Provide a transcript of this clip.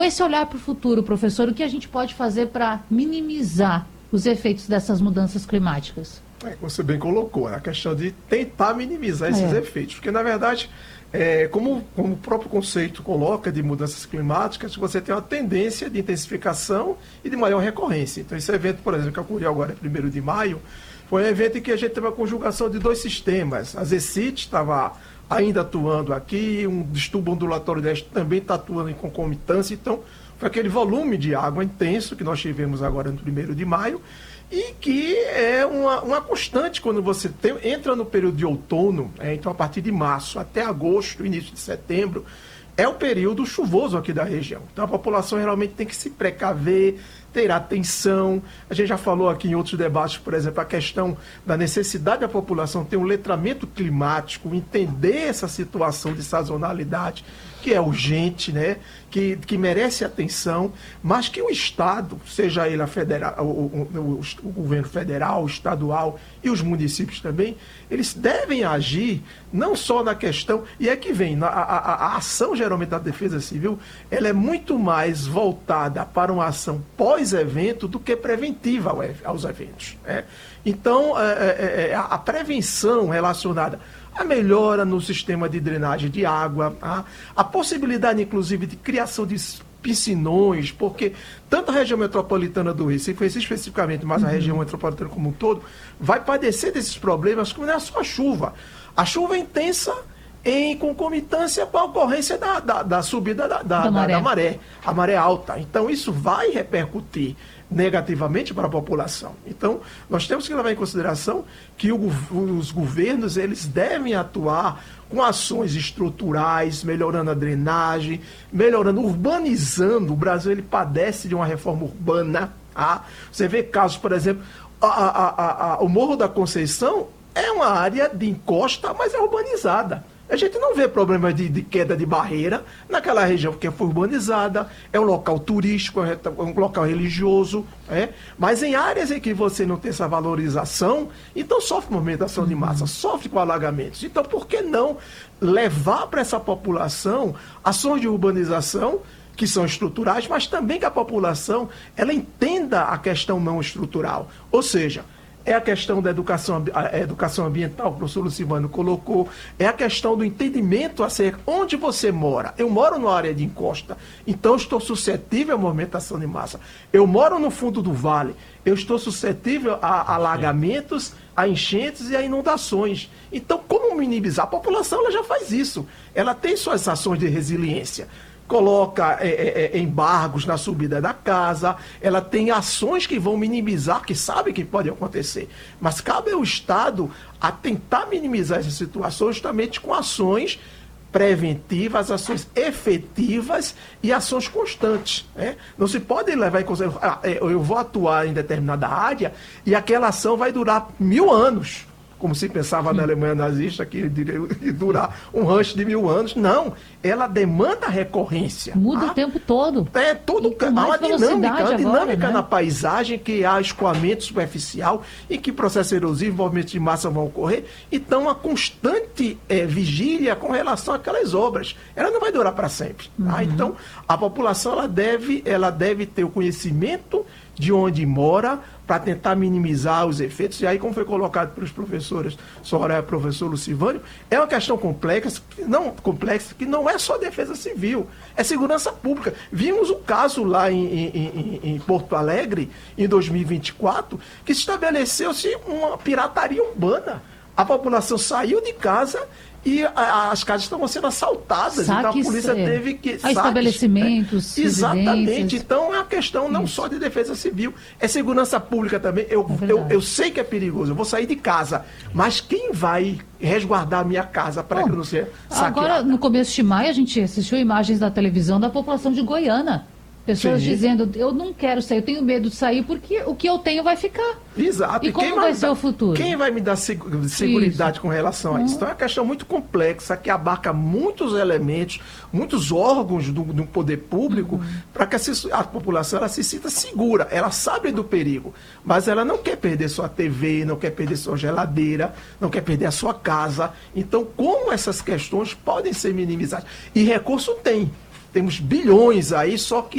esse olhar para o futuro, professor, o que a gente pode fazer para minimizar os efeitos dessas mudanças climáticas? Você bem colocou, a questão de tentar minimizar esses efeitos, porque na verdade, como o próprio conceito coloca de mudanças climáticas, você tem uma tendência de intensificação e de maior recorrência. Então esse evento, por exemplo, que ocorreu agora, 1º de maio, foi um evento em que a gente teve a conjugação de 2 sistemas. A ZECIT estava ainda atuando aqui, um distúrbio ondulatório deste também está atuando em concomitância, então foi aquele volume de água intenso que nós tivemos agora no 1º de maio, e que é uma constante quando você entra no período de outono, então a partir de março até agosto, início de setembro, é o período chuvoso aqui da região. Então a população realmente tem que se precaver, ter atenção. A gente já falou aqui em outros debates, por exemplo, a questão da necessidade da população ter um letramento climático, entender essa situação de sazonalidade, que é urgente, né? que merece atenção, mas que o Estado, seja ele o governo federal, estadual e os municípios também, eles devem agir não só na questão, e é que vem, a ação geralmente da Defesa Civil, ela é muito mais voltada para uma ação pós-evento do que preventiva aos eventos. Né? Então, a prevenção relacionada a melhora no sistema de drenagem de água, a possibilidade, inclusive, de criação de piscinões, porque tanto a região metropolitana do Recife, especificamente, mas a região metropolitana como um todo, vai padecer desses problemas, como não é só a chuva. A chuva é intensa em concomitância com a ocorrência da subida da maré, a maré alta. Então, isso vai repercutir negativamente para a população. Então, nós temos que levar em consideração que os governos, eles devem atuar com ações estruturais, melhorando a drenagem, urbanizando. O Brasil, ele padece de uma reforma urbana. Você vê casos, por exemplo, o Morro da Conceição é uma área de encosta, mas é urbanizada. A gente não vê problema de queda de barreira naquela região, porque foi urbanizada, é um local turístico, é um local religioso, mas em áreas em que você não tem essa valorização, então sofre movimentação de massa, sofre com alagamentos. Então, por que não levar para essa população ações de urbanização que são estruturais, mas também que a população ela entenda a questão não estrutural, ou seja, é a questão da educação ambiental, que o professor Lucivano colocou, é a questão do entendimento acerca de onde você mora. Eu moro numa área de encosta, então estou suscetível à movimentação de massa. Eu moro no fundo do vale, eu estou suscetível a alagamentos, a enchentes e a inundações. Então, como minimizar? A população ela já faz isso. Ela tem suas ações de resiliência. Coloca embargos na subida da casa, ela tem ações que vão minimizar, que sabe que pode acontecer. Mas cabe ao Estado a tentar minimizar essas situações justamente com ações preventivas, ações efetivas e ações constantes. Não se pode levar em consideração, eu vou atuar em determinada área e aquela ação vai durar 1000 anos. Como se pensava na Alemanha nazista, que iria durar um rancho de 1000 anos. Não, ela demanda recorrência. Muda o tempo todo. Há uma dinâmica né? Na paisagem, que há escoamento superficial e que processos erosivos, movimentos de massa vão ocorrer. Então, a constante vigília com relação àquelas obras. Ela não vai durar para sempre. Então, a população ela deve ter o conhecimento de onde mora, para tentar minimizar os efeitos. E aí, como foi colocado pelos professores Soraya e professor Lucivânio, é uma questão complexa, que não é só defesa civil, é segurança pública. Vimos um caso lá em Porto Alegre, em 2024, que estabeleceu-se uma pirataria urbana. A população saiu de casa e as casas estavam sendo assaltadas. Então a polícia teve que... estabelecimentos, exatamente. Então é uma questão não só de defesa civil, é segurança pública também. Eu sei que é perigoso, eu vou sair de casa, mas quem vai resguardar a minha casa para que eu não seja saqueada? Agora, no começo de maio, a gente assistiu imagens da televisão da população de Goiânia. Pessoas dizendo, eu não quero sair, eu tenho medo de sair porque o que eu tenho vai ficar. Exato. E como vai ser o futuro? Quem vai me dar seguridade com relação a isso? Então é uma questão muito complexa, que abarca muitos elementos, muitos órgãos do poder público, para que a população ela se sinta segura. Ela sabe do perigo, mas ela não quer perder sua TV, não quer perder sua geladeira, não quer perder a sua casa. Então, como essas questões podem ser minimizadas? E recurso tem. Temos bilhões aí, só que